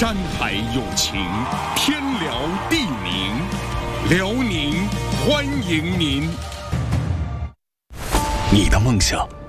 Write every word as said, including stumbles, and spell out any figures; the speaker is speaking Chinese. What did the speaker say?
山海有情，天辽地宁，辽宁欢迎您。 你的梦想